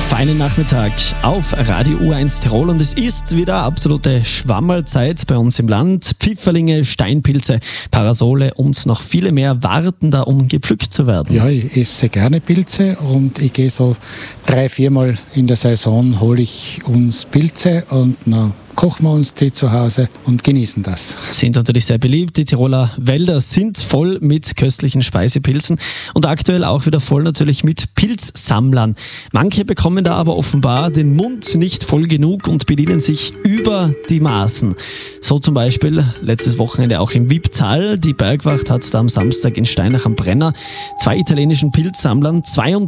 feinen Nachmittag auf Radio U1 Tirol und es ist wieder absolute Schwammerlzeit bei uns im Land. Pfifferlinge, Steinpilze, Parasole und noch viele mehr warten da, um gepflückt zu werden. Ja, ich esse gerne Pilze und ich gehe so 3-4 Mal in der Saison, hole ich uns Pilze und dann kochen wir uns die zu Hause und genießen das. Sind natürlich sehr beliebt. Die Tiroler Wälder sind voll mit köstlichen Speisepilzen und aktuell auch wieder voll natürlich mit Pilzsammlern. Manche bekommen da aber offenbar den Mund nicht voll genug und bedienen sich über die Maßen. So zum Beispiel letztes Wochenende auch im Wipptal. Die Bergwacht hat da am Samstag in Steinach am Brenner 2 italienischen Pilzsammlern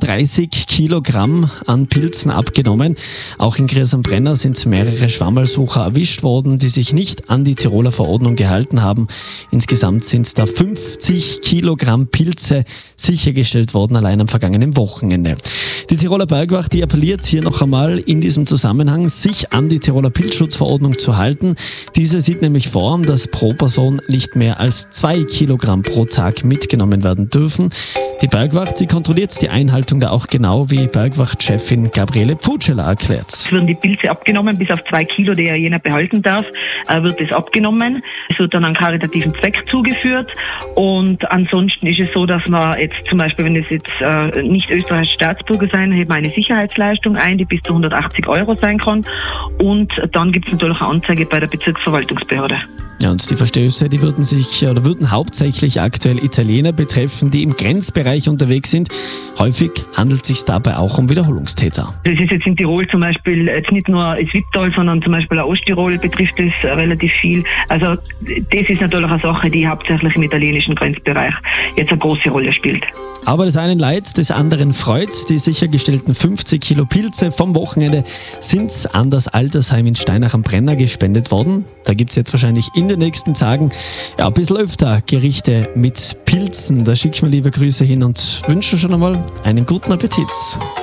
32 Kilogramm an Pilzen abgenommen. Auch in Gries am Brenner sind mehrere Schwammerlsucher erwischt worden, die sich nicht an die Tiroler Verordnung gehalten haben. Insgesamt sind da 50 Kilogramm Pilze sichergestellt worden, allein am vergangenen Wochenende. Die Tiroler Bergwacht, die appelliert hier noch einmal in diesem Zusammenhang, sich an die Tiroler Pilzschutzverordnung zu halten. Diese sieht nämlich vor, dass pro Person nicht mehr als 2 Kilogramm pro Tag mitgenommen werden dürfen. Die Bergwacht, sie kontrolliert die Einhaltung da auch genau, wie Bergwachtchefin Gabriele Pfutscheler erklärt. Es werden die Pilze abgenommen, bis auf 2 Kilo, die ja jener behalten darf, wird es abgenommen. Es wird dann an karitativen Zweck zugeführt und ansonsten ist es so, dass man jetzt zum Beispiel, wenn es jetzt nicht österreichische Staatsbürger sein, hebt man eine Sicherheitsleistung ein, die bis zu 180 € sein kann und dann gibt es natürlich eine Anzeige bei der Bezirksverwaltungsbehörde. Ja, und die Verstöße, die würden hauptsächlich aktuell Italiener betreffen, die im Grenzbereich unterwegs sind. Häufig handelt es sich dabei auch um Wiederholungstäter. Das ist jetzt in Tirol zum Beispiel jetzt nicht nur das Wipptal, sondern zum Beispiel auch Osttirol betrifft es relativ viel. Also das ist natürlich eine Sache, die hauptsächlich im italienischen Grenzbereich jetzt eine große Rolle spielt. Aber des einen leid, des anderen freut. Die sichergestellten 50 Kilo Pilze vom Wochenende sind an das Altersheim in Steinach am Brenner gespendet worden. Da gibt es jetzt wahrscheinlich in den nächsten Tagen ein bisschen öfter Gerichte mit Pilzen. Da schicken wir liebe Grüße hin und wünschen schon einmal einen guten Appetit.